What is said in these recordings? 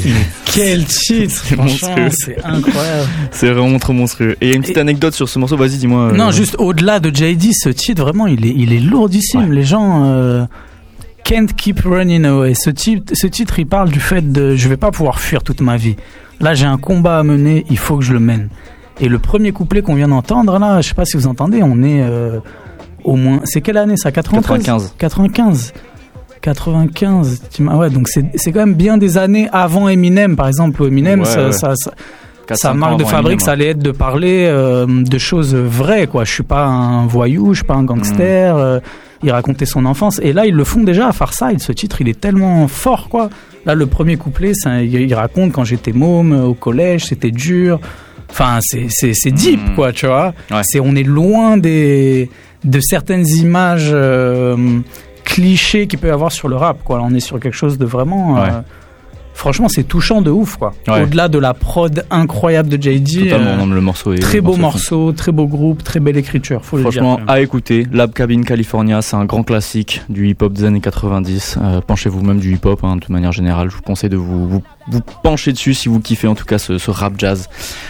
Quel titre, c'est monstrueux. C'est incroyable. C'est vraiment trop monstrueux. Et il y a une petite anecdote sur ce morceau, vas-y, dis-moi. Non, juste au-delà de JD, ce titre, vraiment, il est lourdissime. Ouais. Les gens can't keep running away. Ce titre, il parle du fait de je vais pas pouvoir fuir toute ma vie. Là, j'ai un combat à mener, il faut que je le mène. Et le premier couplet qu'on vient d'entendre, là, je sais pas si vous entendez, on est au moins... C'est quelle année ça? 93 95. Ouais, donc c'est quand même bien des années avant Eminem, par exemple. Eminem, sa marque de fabrique, ça allait être de parler de choses vraies, quoi. Je suis pas un voyou, je suis pas un gangster. Il racontait son enfance. Et là, ils le font déjà à Pharcyde. Ce titre, il est tellement fort, quoi. Là, le premier couplet, il raconte quand j'étais môme au collège, c'était dur. Enfin, c'est deep, quoi, tu vois. Ouais. On est loin de certaines images clichés qu'il peut y avoir sur le rap, quoi. Là, on est sur quelque chose de vraiment... franchement, c'est touchant de ouf, quoi. Ouais. Au-delà de la prod incroyable de JD. Totalement, le morceau est... Très beau morceau, très beau groupe, très belle écriture, faut le dire. Franchement, à écouter. Lab Cabin California, c'est un grand classique du hip-hop des années 90. Penchez-vous même du hip-hop, de toute manière générale. Je vous conseille de vous pencher dessus si vous kiffez en tout cas ce rap jazz.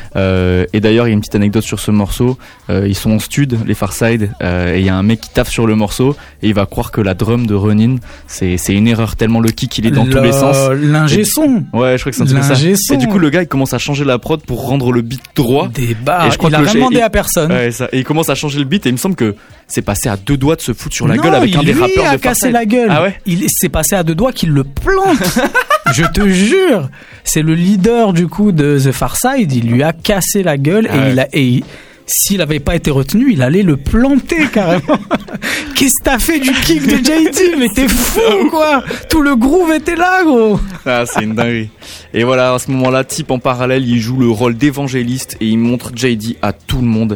Et d'ailleurs, il y a une petite anecdote sur ce morceau. Ils sont en stud, les Pharcyde, et il y a un mec qui taffe sur le morceau et il va croire que la drum de Ronin, c'est une erreur tellement le kick il est dans tous les sens. L'ingé son. Ouais, je crois que c'est un truc comme ça. Et du coup, le gars il commence à changer la prod pour rendre le beat droit. Des barres. Et je crois il a rien demandé à personne. Ouais, ça. Et il commence à changer le beat et il me semble que c'est passé à 2 doigts de se foutre sur la gueule avec un des rappeurs de Pharcyde. Il a cassé la gueule. Ah ouais. Il s'est passé à 2 doigts qu'il le plante. Je te jure, c'est le leader du coup de The Pharcyde, il lui a cassé la gueule et s'il avait pas été retenu, il allait le planter carrément. Qu'est-ce que t'as fait du kick de JD? Mais t'es fou, quoi. Tout le groove était là, gros. Ah, c'est une dinguerie. Et voilà, à ce moment-là, Tip en parallèle, il joue le rôle d'évangéliste et il montre JD à tout le monde.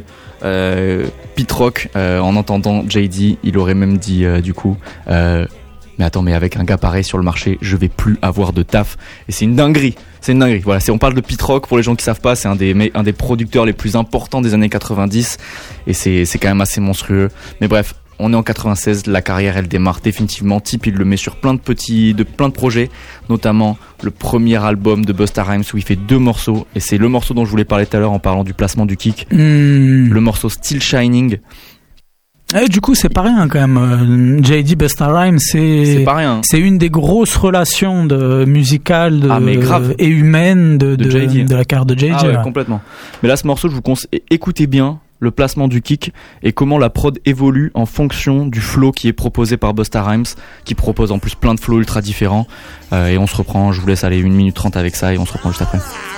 Pete Rock, en entendant JD, il aurait même dit du coup... mais attends, mais avec un gars pareil sur le marché, je vais plus avoir de taf. Et c'est une dinguerie. Voilà, on parle de Pete Rock, pour les gens qui savent pas, c'est un des producteurs les plus importants des années 90. Et c'est quand même assez monstrueux. Mais bref, on est en 96, la carrière elle démarre définitivement. Tip, il le met sur plein de projets, notamment le premier album de Busta Rhymes où il fait 2 morceaux. Et c'est le morceau dont je voulais parler tout à l'heure en parlant du placement du kick. Le morceau Still Shining. Et du coup, c'est pas rien quand même. JD Busta Rhymes, c'est pas rien. C'est une des grosses relations musicales et humaines de la carrière de JD. Ah ouais, complètement. Mais là, ce morceau, je vous conseille, écoutez bien le placement du kick et comment la prod évolue en fonction du flow qui est proposé par Busta Rhymes, qui propose en plus plein de flows ultra différents. Et on se reprend, je vous laisse aller 1 minute 30 avec ça et on se reprend juste après.